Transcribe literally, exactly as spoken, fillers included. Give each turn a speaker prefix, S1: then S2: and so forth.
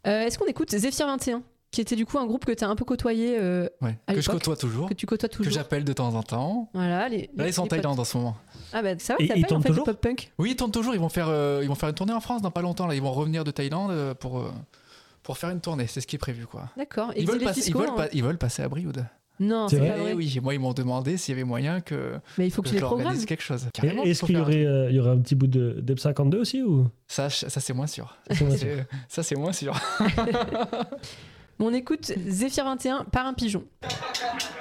S1: Euh, est-ce qu'on écoute Zéphyr vingt et un, qui était du coup un groupe que tu as un peu côtoyé euh,
S2: Ouais,
S1: à
S2: que je
S1: l'époque,
S2: côtoie toujours,
S1: que tu côtoies toujours.
S2: que j'appelle de temps en temps.
S1: Voilà, les,
S2: Là,
S1: les-
S2: ils sont en
S1: les potes.
S2: Thaïlande en ce moment.
S1: Ah bah ça va,
S3: Et
S1: ça
S3: ils
S1: s'appelle en
S3: tournent
S1: fait le
S3: toujours
S1: pop punk.
S2: Oui, ils tournent toujours. Ils vont faire, euh, ils vont faire une tournée en France dans pas longtemps. Là, ils vont revenir de Thaïlande euh, pour euh, pour faire une tournée. C'est ce qui est prévu, quoi.
S1: D'accord.
S2: Ils veulent,
S1: Exilés
S2: passer, ils,
S1: fiscaux,
S2: veulent
S1: hein.
S2: pas- ils veulent passer à Brioude.
S1: Non,
S3: C'est
S1: c'est
S3: vrai
S1: pas
S2: Eh
S1: vrai.
S2: oui, moi ils m'ont demandé s'il y avait moyen que,
S1: Mais il faut que
S2: que
S1: tu
S2: je
S1: les
S2: leur
S1: programmes.
S2: organise quelque chose.
S3: Et
S2: Carrément,
S3: est-ce
S2: faut
S3: qu'il y
S2: faire un
S3: aurait, euh, il y aurait un petit bout de d'E P cinquante-deux aussi ou
S2: truc. Ça, je- ça c'est moins sûr.
S3: C'est moins sûr.
S2: C'est- Ça c'est moins sûr.
S1: On écoute Zéphyr vingt et un par un pigeon.